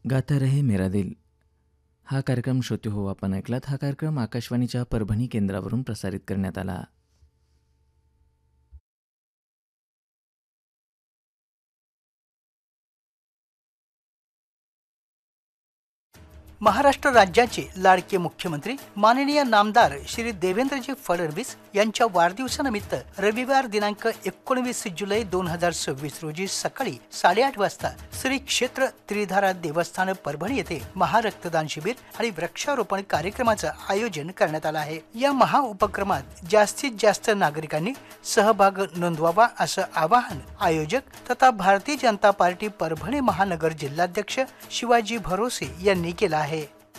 गाता रहे मेरा दिल हा कार्यक्रम श्रोते हो आपण ऐकलात. हा कार्यक्रम आकाशवाणीच्या परभणी केंद्रावरून प्रसारित करण्यात आला. महाराष्ट्र राज्याचे लाडके मुख्यमंत्री माननीय नामदार श्री देवेंद्रजी फडणवीस यांच्या वाढदिवसानिमित्त रविवार दिनांक 19 जुलै 2026 रोजी सकाळी 8:30 वाजता श्री क्षेत्र त्रिधारा देवस्थान परभणी येथे महारक्तदान शिबिर आणि वृक्षारोपण कार्यक्रमाचं आयोजन करण्यात आलं आहे. या महाउपक्रमात जास्तीत जास्त नागरिकांनी सहभाग नोंदवावा असं आवाहन आयोजक तथा भारतीय जनता पार्टी परभणी महानगर जिल्हाध्यक्ष शिवाजी भरोसे यांनी केलं आहे.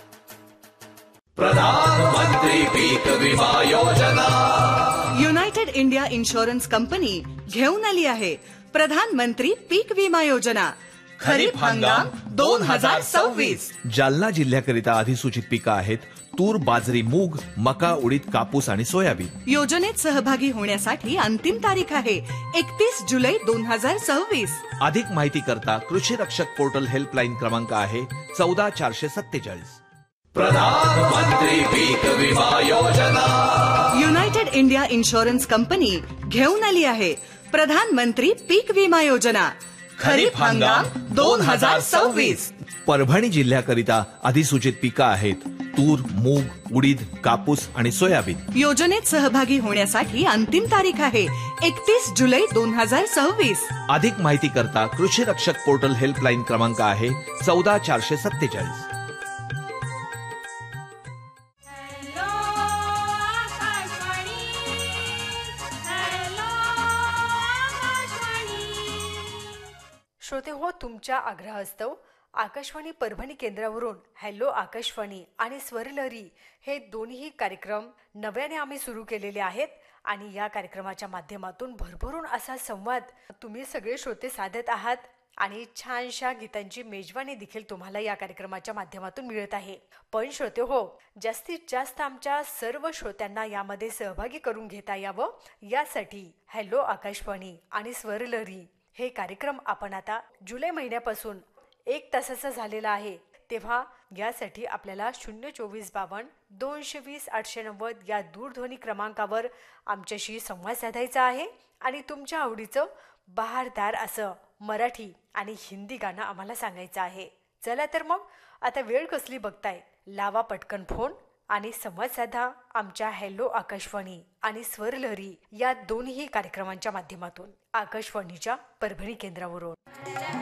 प्रधानमंत्री पीक विमा योजना युनायटेड इंडिया इन्शुरन्स कंपनी घेऊन आली आहे प्रधानमंत्री पीक विमा योजना खरीप हंगाम 2026. जालना जिल्ह्याकरिता अधिसूचित पिकं आहेत तूर, बाजरी, मूग, मका, उडीद, कापूस आणि सोयाबीन. योजनेत सहभागी होण्यासाठी अंतिम तारीख आहे 31 जुलै 2026. अधिक माहिती करता कृषी रक्षक पोर्टल हेल्पलाईन क्रमांक आहे 14447. प्रधानमंत्री पीक विमा योजना युनायटेड इंडिया इन्शुरन्स कंपनी घेऊन आली आहे प्रधानमंत्री पीक विमा योजना खरीप हंगाम 2026. परभणी जिल्ह्याकरिता अधिसूचित पिकं आहेत तूर, मूग, उडीद, कापूस आणि सोयाबीन. योजनेत सहभागी होण्यासाठी अंतिम तारीख आहे 31 जुलै 2026. अधिक माहिती करता कृषी रक्षक पोर्टल हेल्पलाईन क्रमांक आहे 14447. श्रोते हो, तुमच्या आग्रहास्तव आकाशवाणी परभणी केंद्रावरून हॅलो आकाशवाणी आणि स्वरलहरी हे दोन्ही कार्यक्रम नव्याने आम्ही सुरू केलेले आहेत. आणि या कार्यक्रमाच्या माध्यमातून भरभरून असा संवाद तुम्ही सगळे श्रोते साधत आहात आणि छानशा गीतांची मेजवानी देखील तुम्हाला या कार्यक्रमाच्या माध्यमातून मिळत आहे. पण श्रोते हो, जास्तीत जास्त आमच्या सर्व श्रोत्यांना यामध्ये सहभागी करून घेता यावं यासाठी हॅलो आकाशवाणी आणि स्वरलहरी हे कार्यक्रम आपण आता जुलै महिन्यापासून 1 तासाचा झालेला आहे. तेव्हा यासाठी आपल्याला 02452 220 890 या दूरध्वनी क्रमांकावर आमच्याशी संवाद साधायचा आहे आणि तुमच्या आवडीचं बहारदार असं मराठी आणि हिंदी गाणं आम्हाला सांगायचं आहे. चला तर मग आता वेळ कसली बघताय, लावा पटकन फोन आणि संवाद साधा आमच्या हॅलो आकाशवाणी आणि स्वरलहरी या दोन्ही कार्यक्रमांच्या माध्यमातून आकाशवाणीच्या परभणी केंद्रावरून.